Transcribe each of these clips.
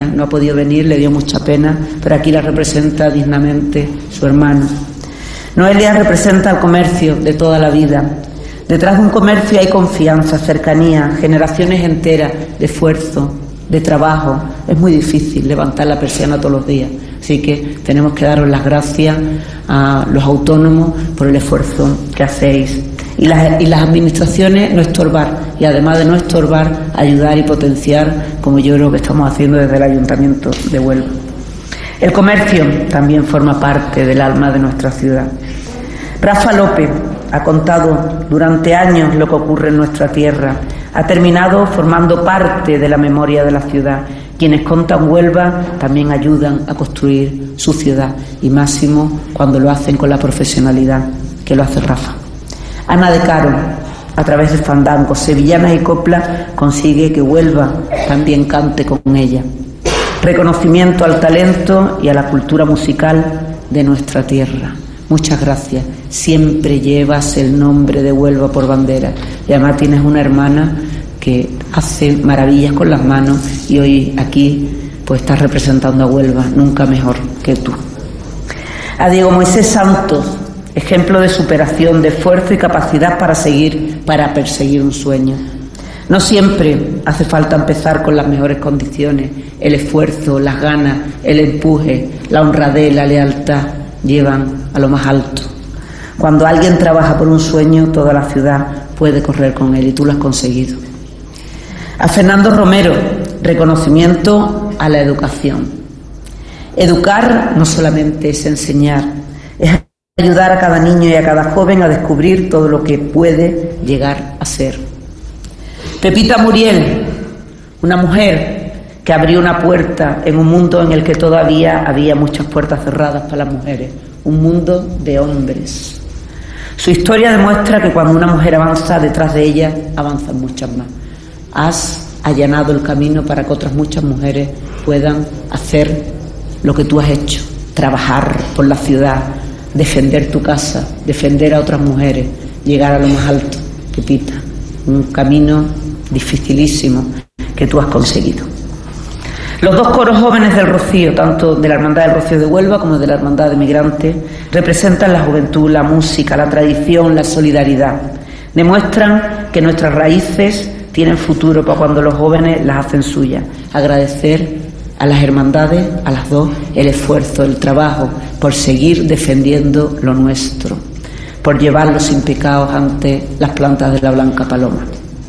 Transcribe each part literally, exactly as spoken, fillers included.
Noelia no ha podido venir, le dio mucha pena, pero aquí la representa dignamente su hermano. Noelia representa el comercio de toda la vida. Detrás de un comercio hay confianza, cercanía, generaciones enteras de esfuerzo, de trabajo. Es muy difícil levantar la persiana todos los días, así que tenemos que daros las gracias a los autónomos por el esfuerzo que hacéis. Y las, y las administraciones no estorbar, y además de no estorbar, ayudar y potenciar, como yo creo que estamos haciendo desde el Ayuntamiento de Huelva. El comercio también forma parte del alma de nuestra ciudad. Rafa López ha contado durante años lo que ocurre en nuestra tierra. Ha terminado formando parte de la memoria de la ciudad. Quienes contan Huelva también ayudan a construir su ciudad, y máximo cuando lo hacen con la profesionalidad que lo hace Rafa. Ana de Caro, a través de fandangos, sevillanas y coplas, consigue que Huelva también cante con ella. Reconocimiento al talento y a la cultura musical de nuestra tierra. Muchas gracias. Siempre llevas el nombre de Huelva por bandera. Y además tienes una hermana que hace maravillas con las manos, y hoy aquí pues estás representando a Huelva, nunca mejor que tú. A Diego Moisés Santos, ejemplo de superación, de esfuerzo y capacidad para seguir, para perseguir un sueño. No siempre hace falta empezar con las mejores condiciones. El esfuerzo, las ganas, el empuje, la honradez, la lealtad llevan a lo más alto. Cuando alguien trabaja por un sueño, toda la ciudad puede correr con él, y tú lo has conseguido. A Fernando Romero, reconocimiento a la educación. Educar no solamente es enseñar, es ayudar a cada niño y a cada joven a descubrir todo lo que puede llegar a ser. Pepita Muriel, una mujer que abrió una puerta en un mundo en el que todavía había muchas puertas cerradas para las mujeres, un mundo de hombres. Su historia demuestra que cuando una mujer avanza, detrás de ella avanzan muchas más. Has allanado el camino para que otras muchas mujeres puedan hacer lo que tú has hecho, trabajar por la ciudad, defender tu casa, defender a otras mujeres, llegar a lo más alto. Pepita, un camino dificilísimo que tú has conseguido. Los dos coros jóvenes del Rocío, tanto de la Hermandad del Rocío de Huelva como de la Hermandad de Migrantes, representan la juventud, la música, la tradición, la solidaridad. Demuestran que nuestras raíces tienen futuro para cuando los jóvenes las hacen suyas. Agradecer a las hermandades, a las dos, el esfuerzo, el trabajo, por seguir defendiendo lo nuestro, por llevarlos sin pecados ante las plantas de la Blanca Paloma.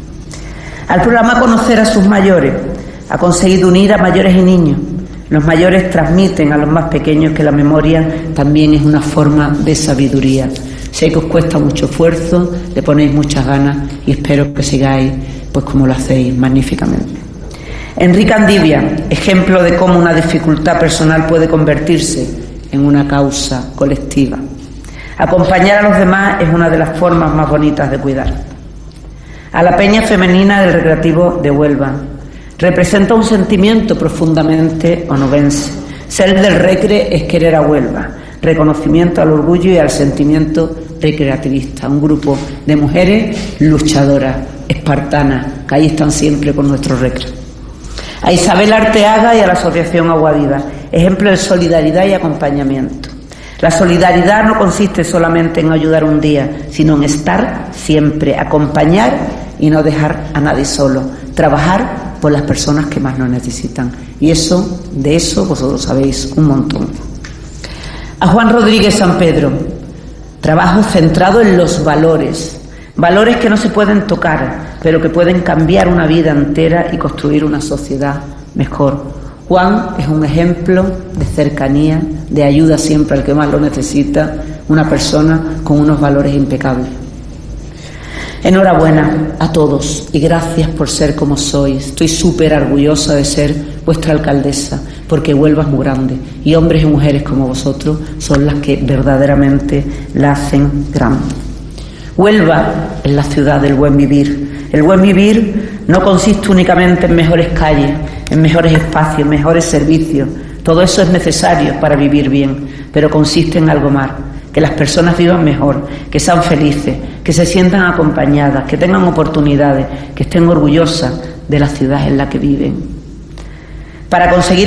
Al programa Conocer a sus mayores ha conseguido unir a mayores y niños. Los mayores transmiten a los más pequeños que la memoria también es una forma de sabiduría. Sé que os cuesta mucho esfuerzo, le ponéis muchas ganas, y espero que sigáis pues como lo hacéis magníficamente. Enrique Andivia, ejemplo de cómo una dificultad personal puede convertirse en una causa colectiva. Acompañar a los demás es una de las formas más bonitas de cuidar. A la Peña Femenina del Recreativo de Huelva, representa un sentimiento profundamente onubense. Ser del Recre es querer a Huelva, reconocimiento al orgullo y al sentimiento recreativista. Un grupo de mujeres luchadoras, espartanas, que ahí están siempre con nuestro Recre. A Isabel Arteaga y a la Asociación Agua Viva, ejemplo de solidaridad y acompañamiento. La solidaridad no consiste solamente en ayudar un día, sino en estar siempre, acompañar y no dejar a nadie solo, trabajar por las personas que más nos necesitan. Y eso, de eso vosotros sabéis un montón. A Juan Rodríguez San Pedro, trabajo centrado en los valores, valores que no se pueden tocar, pero que pueden cambiar una vida entera y construir una sociedad mejor. Juan es un ejemplo de cercanía, de ayuda siempre al que más lo necesita, una persona con unos valores impecables. Enhorabuena a todos y gracias por ser como sois. Estoy súper orgullosa de ser vuestra alcaldesa, porque Huelva es muy grande y hombres y mujeres como vosotros son las que verdaderamente la hacen grande. Huelva es la ciudad del buen vivir. El buen vivir no consiste únicamente en mejores calles, en mejores espacios, en mejores servicios. Todo eso es necesario para vivir bien, pero consiste en algo más. Que las personas vivan mejor, que sean felices, que se sientan acompañadas, que tengan oportunidades, que estén orgullosas de la ciudad en la que viven. Para conseguir